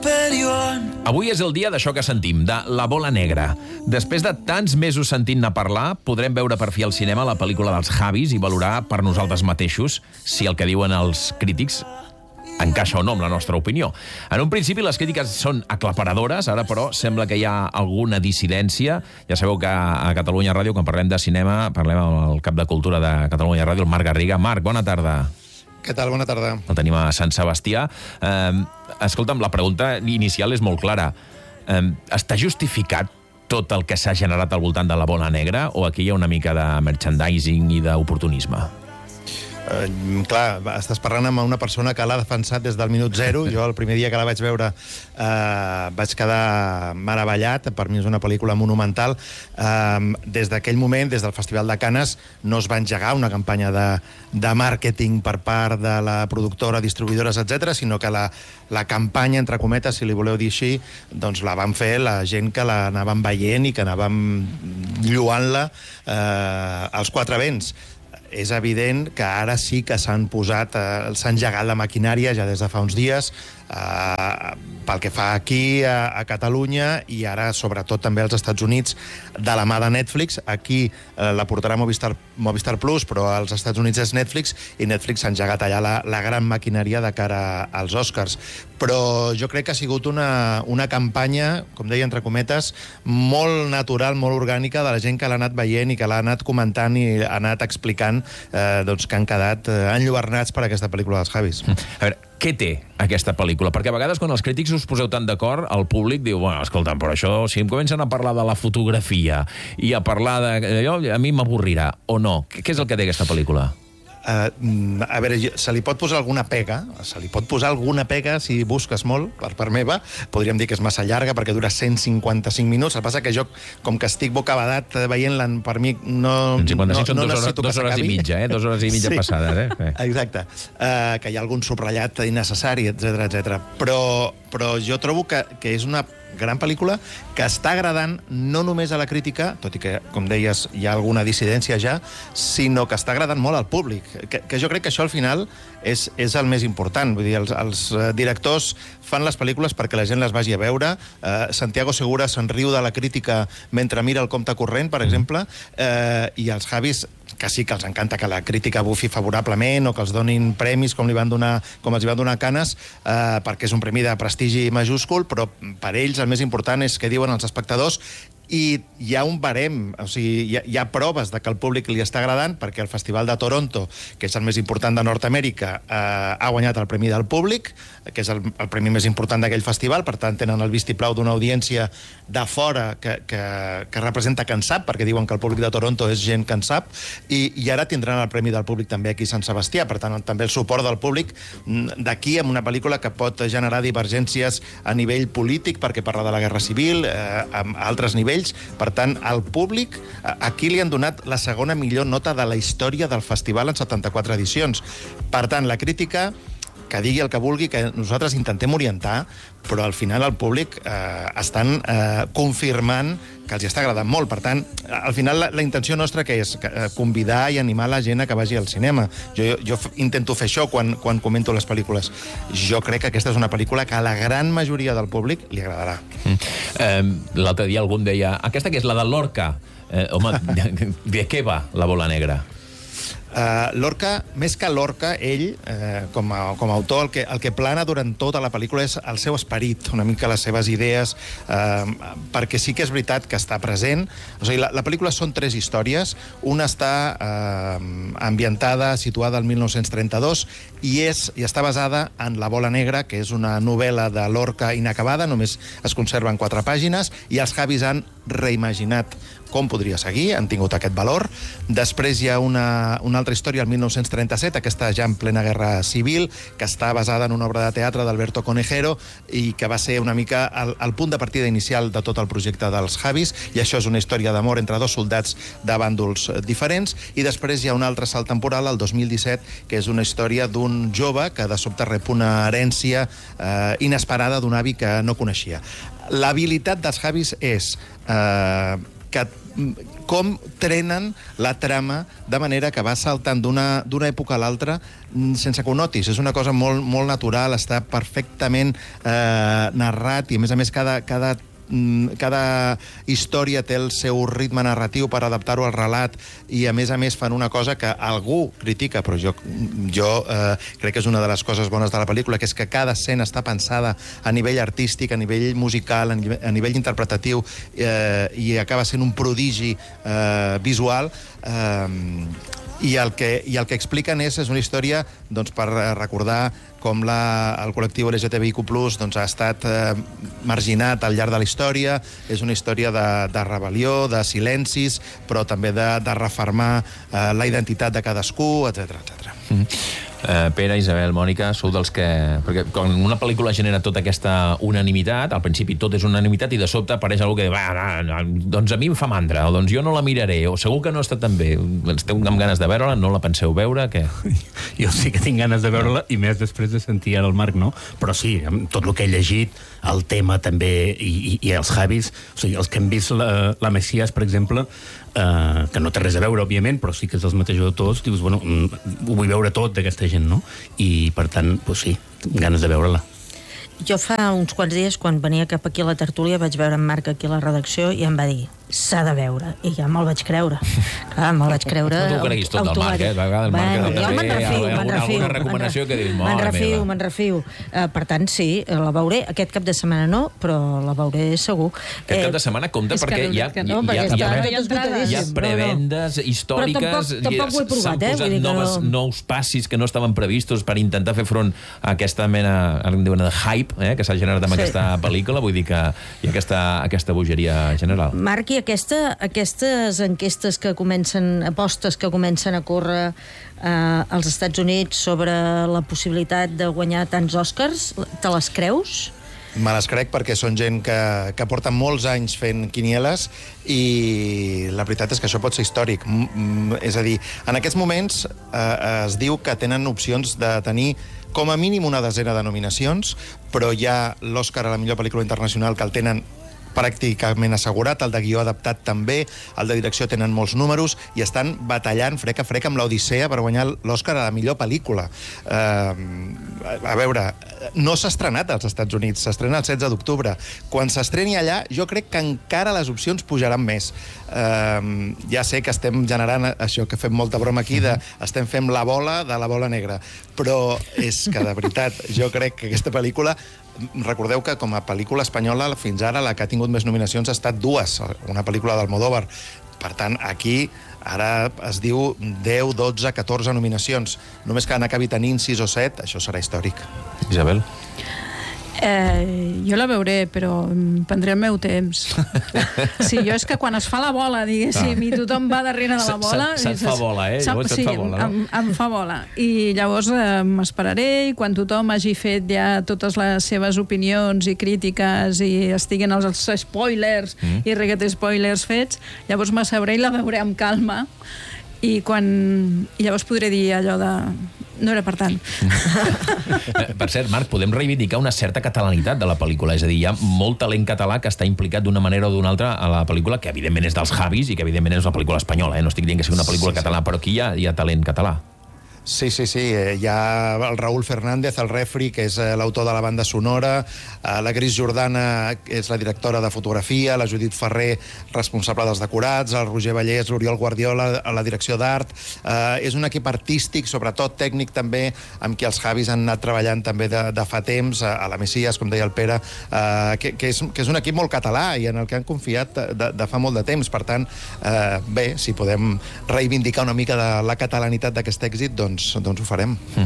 Avui és el dia d'això que sentim, de La bola negra. Després de tants mesos sentint-ne parlar, podrem veure per fi al cinema la pel·lícula dels Javis i valorar per nosaltres mateixos si el que diuen els crítics encaixa o no amb la nostra opinió. En un principi les crítiques són aclaparadores, ara però sembla que hi ha alguna dissidència. Ja sabeu que a Catalunya Ràdio, quan parlem de cinema, parlem amb el cap de cultura de Catalunya Ràdio, el Marc Garriga. Marc, bona tarda. Què tal? Bona tarda. El tenim a Sant Sebastià. Escolta'm, la pregunta inicial és molt clara. Està justificat tot el que s'ha generat al voltant de la bola negra o aquí hi ha una mica de merchandising i d'oportunisme? Clar, estàs parlant amb una persona que l'ha defensat des del minut zero. Jo el primer dia que la vaig veure vaig quedar meravellat. Per mi és una pel·lícula monumental. Des d'aquell moment, des del Festival de Canes, no es va engegar una campanya de màrqueting per part de la productora, distribuïdores, etc., sinó que la campanya, entre cometes, si li voleu dir així, doncs la van fer la gent que l'anàvem veient i que anàvem lloant-la als quatre vents. És evident que ara sí que s'han engegat la maquinària ja des de fa uns dies pel que fa aquí a Catalunya i ara sobretot també als Estats Units de la mà de Netflix. Aquí la portarà Movistar Plus, però als Estats Units és Netflix i Netflix s'ha engegat allà la gran maquinària de cara als Oscars. Però jo crec que ha sigut una campanya, com deia entre cometes, molt natural, molt orgànica de la gent que l'ha anat veient i que l'ha anat comentant i ha anat explicant doncs, que han quedat enlluernats per aquesta pel·lícula dels Javis. A veure, què té aquesta pel·lícula? Perquè a vegades quan els crítics us poseu tan d'acord, el públic diu, bueno, escolta'm, però això, si em comencen a parlar de la fotografia i a parlar d'allò, a mi m'avorrirà, o no? Què és el que té aquesta pel·lícula? A veure, se li pot posar alguna pega, si busques molt, per part meva. Podríem dir que és massa llarga perquè dura 155 minuts. El que passa que jo, com que estic bocabadat veient-la, per mi no 155 són necessito que s'acabi. 2 hores i mitja, 2 hores i mitja sí. Passades. Exacte. Que hi ha algun subratllat innecessari, etc. Però jo trobo que és una gran pel·lícula que està agradant no només a la crítica, tot i que, com deies, hi ha alguna dissidència ja, sinó que està agradant molt al públic. Que jo crec que això al final és el més important. Vull dir, els directors fan les pel·lícules perquè la gent les vagi a veure. Santiago Segura se'n riu de la crítica mentre mira el compte corrent, per exemple, i els Javis, que sí que els encanta que la crítica bufi favorablement o que els donin premis com els van donar a Canes, perquè és un premi de prestigi majúscul, però per ells el més important és què diuen els espectadors. I hi ha un barem, o sigui, hi ha proves de que el públic li està agradant, perquè el Festival de Toronto, que és el més important de Nord-Amèrica, ha guanyat el Premi del Públic, que és el premi més important d'aquell festival, per tant tenen el vistiplau d'una audiència de fora que representa que en sap, perquè diuen que el públic de Toronto és gent que en sap, i ara tindran el Premi del Públic també aquí a Sant Sebastià, per tant també el suport del públic d'aquí, amb una pel·lícula que pot generar divergències a nivell polític, perquè parla de la Guerra Civil, a altres nivells. Per tant, al públic, aquí li han donat la segona millor nota de la història del festival en 74 edicions. Per tant, la crítica, que digui el que vulgui, que nosaltres intentem orientar, però al final el públic estan confirmant que els està agradant molt. Per tant, al final la intenció nostra que és convidar i animar la gent a que vagi al cinema. Jo intento fer això quan comento les pel·lícules. Jo crec que aquesta és una pel·lícula que a la gran majoria del públic li agradarà. L'altre dia algú deia, aquesta que és la de Lorca. Home, de què va la bola negra? Lorca, més que Lorca, ell, com a autor, el que plana durant tota la pel·lícula és el seu esperit, una mica les seves idees, perquè sí que és veritat que està present. O sigui, la pel·lícula són 3 històries. Una està ambientada, situada al 1932, i està basada en La bola negra, que és una novel·la de Lorca inacabada, només es conserven 4 pàgines, i els Javis han reimaginat com podria seguir, han tingut aquest valor. Després hi ha una altra història, el 1937, aquesta ja en plena guerra civil, que està basada en una obra de teatre d'Alberto Conejero i que va ser una mica el punt de partida inicial de tot el projecte dels Javis, i això és una història d'amor entre 2 soldats de bàndols diferents. I després hi ha un altre salt temporal, el 2017, que és una història d'un jove que de sobte rep una herència inesperada d'un avi que no coneixia. L'habilitat dels Javis és que com trenen la trama de manera que va saltant d'una època a l'altra sense que ho notis. És una cosa molt, molt natural, està perfectament narrat i, a més, cada història té el seu ritme narratiu per adaptar-ho al relat i, a més, fan una cosa que algú critica, però jo crec que és una de les coses bones de la pel·lícula, que és que cada escena està pensada a nivell artístic, a nivell musical, a nivell interpretatiu, i acaba sent un prodigi visual. I el que expliquen és una història per recordar com el col·lectiu LGTBIQ+, ha estat marginat al llarg de la història. És una història de rebel·lió, de silencis, però també de refermar la identitat de cadascú, etc. Pere, Isabel, Mònica, sou dels que... Perquè quan una pel·lícula genera tota aquesta unanimitat, al principi tot és unanimitat i de sobte apareix algú que doncs a mi em fa mandra, o doncs jo no la miraré, o segur que no està tan bé. Esteu amb ganes de veure-la? No la penseu veure? Què? Jo sí que tinc ganes de veure-la, i més després de sentir ara el Marc, no? Però sí, amb tot el que he llegit, el tema també, i els Javis, o sigui, els que hem vist la Messias, per exemple, que no té res a veure, òbviament, però sí que és els mateixos autors, dius, bueno, ho vull veure tot d'aquesta gent, no? I, per tant, doncs sí, ganes de veure-la. Jo fa uns quants dies, quan venia cap aquí a la tertúlia, vaig veure en Marc aquí a la redacció i em va dir, s'ha de veure. I ja me'l vaig creure. Clar, me'l vaig creure. No t'ho creguis tot del Marc, A vegades el Marc també alguna recomanació que dius, mare meva. Me'n refio. Per tant, sí, la veuré. Aquest cap de setmana no, però la veuré segur. Aquest cap de setmana compta perquè hi ha prevendes històriques, s'han posat nous passis que no estaven previstos per intentar fer front a aquesta mena, de hype, que s'ha generat amb aquesta pel·lícula. Vull dir que hi ha aquesta bogeria general. Marc, i aquestes enquestes que comencen, apostes que comencen a córrer als Estats Units sobre la possibilitat de guanyar tants Oscars, te les creus? Me les crec perquè són gent que porta molts anys fent quinieles i la veritat és que això pot ser històric. És a dir, en aquests moments es diu que tenen opcions de tenir com a mínim una desena de nominacions, però hi ha l'Oscar a la millor pel·lícula internacional que el tenen pràcticament assegurat, el de guió adaptat també, el de direcció tenen molts números i estan batallant frec a frec amb l'Odissea per guanyar l'Oscar a la millor pel·lícula. A veure, no s'ha estrenat als Estats Units, s'estrena el 16 d'octubre. Quan s'estreni allà, jo crec que encara les opcions pujaran més. Ja sé que estem generant això que fem molta broma aquí, estem fent la bola de la bola negra, però és que, de veritat, jo crec que aquesta pel·lícula... Recordeu que com a pel·lícula espanyola fins ara la que ha tingut més nominacions ha estat dues, una pel·lícula d'Almodóvar. Per tant, aquí ara es diu 10, 12, 14 nominacions. Només que n'acabi tenint 6 o 7, això serà històric. Isabel? Jo la veuré, però em prendré el meu temps. Sí, jo és que quan es fa la bola, diguéssim, i tothom va darrere de la bola... Se't fa bola, Sí, em fa bola. I llavors m'esperaré i quan tothom hagi fet ja totes les seves opinions i crítiques i estiguen els spoilers i reguet spoilers fets, llavors m'asseuré i la veuré amb calma i llavors podré dir allò de... No era per tant. Per cert, Marc, podem reivindicar una certa catalanitat de la pel·lícula. És a dir, hi ha molt talent català que està implicat d'una manera o d'una altra a la pel·lícula, que evidentment és dels Javis i que evidentment és una pel·lícula espanyola. No estic dient que sigui una pel·lícula catalana, però aquí hi ha talent català. Sí. Hi ha el Raúl Fernández, el Refri, que és l'autor de la banda sonora, la Gris Jordana, que és la directora de fotografia, la Judit Ferrer, responsable dels decorats, el Roger Vallès, l'Oriol Guardiola, a la direcció d'art. És un equip artístic, sobretot tècnic també, amb qui els Javis han anat treballant també de fa temps, a la Messias, com deia el Pere, que és un equip molt català i en el que han confiat de fa molt de temps. Per tant, bé, si podem reivindicar una mica de la catalanitat d'aquest èxit, doncs ho farem.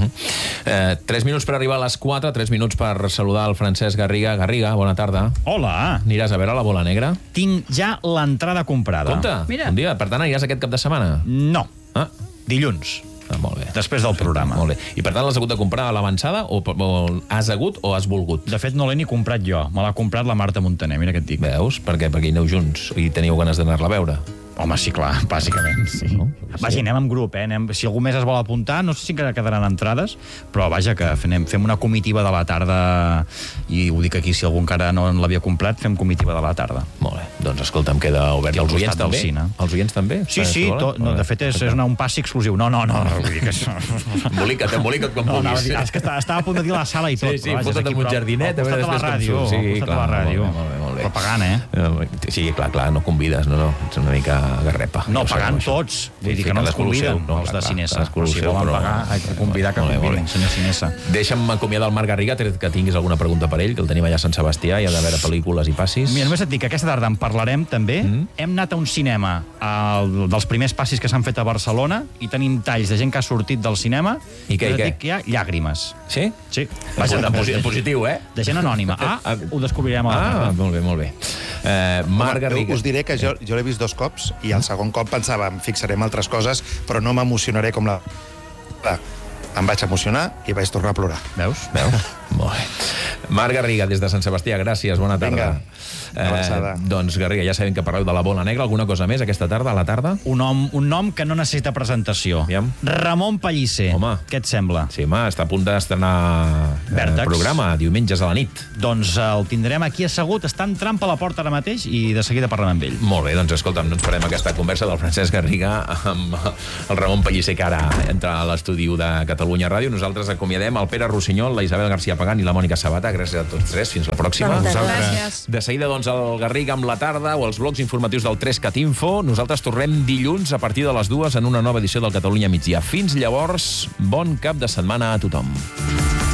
3 minuts per arribar a les 4, 3 minuts per saludar el Francesc Garriga. Garriga, bona tarda. Hola. Aniràs a veure La bola negra? Tinc ja l'entrada comprada. Compte, un dia. Per tant, aniràs aquest cap de setmana? No. Dilluns. Molt bé. Després del programa. Molt bé. I per tant l'has hagut de comprar a l'avançada o has hagut o has volgut? De fet, no l'he ni comprat jo. Me l'ha comprat la Marta Montaner, mira què et dic. Veus? Per què? Perquè hi aneu junts i teniu ganes d'anar-la a veure. Home, sí, clar, bàsicament, sí. No? Vagi, anem en grup, si algú més es vol apuntar, no sé si quedaran entrades, però vaja, que fem una comitiva de la tarda, i ho dic aquí, si algú encara no l'havia comprat, fem comitiva de la tarda. Molt bé, doncs escolta'm, queda obert. I al Els oients costat del també? cine. Els oients també? Sí, de fet és un passi exclusiu. No, vull dir que això... Embolica't quan vulguis. És que estava a punt de dir la sala i tot. Sí, fota't en un jardinet, a veure després com surt. Sí, clar, molt bé. Però pagant, Sí, clar, no convides, no, ets una mica garrepa. No, pagant tots. Vull dir que no ens conviden, els de Cinesa. Però si volen pagar, hay que convidar que convidin, senyor Cinesa. Deixa'm acomiadar el Marc Garriga, que tinguis alguna pregunta per ell, que el tenim allà a Sant Sebastià, i ha de veure pel·lícules i passis. Mira, només et dic que aquesta tarda en parlarem també. Hem anat a un cinema dels primers passis que s'han fet a Barcelona i tenim talls de gent que ha sortit del cinema i què? dic que hi ha llàgrimes. Sí? Sí. Vaja, en positiu, De gent anònima. Ho descobrirem a la tarda. Molt bé. Marc Garriga. Us diré que jo l'he vist 2 cops i el segon cop pensava, em fixaré en altres coses, però no m'emocionaré com la... Em vaig emocionar i vaig tornar a plorar. Veus? Molt bé. Marc Garriga, des de Sant Sebastià, gràcies, bona tarda. Doncs, Garriga, ja sabem que parleu de la bola negra. Alguna cosa més aquesta tarda, a la tarda? Un nom que no necessita presentació. Aviam. Ramon Pellicer. Home. Què et sembla? Sí, home, està a punt d'estrenar programa, diumenges a la nit. Doncs el tindrem aquí assegut, està entrant per la porta ara mateix i de seguida parlem amb ell. Molt bé, doncs escolta'm, no ens farem aquesta conversa del Francesc Garriga amb el Ramon Pellicer, que ara entra a l'estudi de Catalunya Ràdio. Nosaltres acomiadem el Pere Rossinyol, la Isabel García Pagán i la Mònica Sabata. Gràcies a tots tres. Fins la pròxima. Gràcies. De seguida, doncs, el Garriga amb la tarda o els blocs informatius del 3CAT Info. Nosaltres tornem dilluns a partir de les 2 en una nova edició del Catalunya Migdia. Fins llavors, bon cap de setmana a tothom.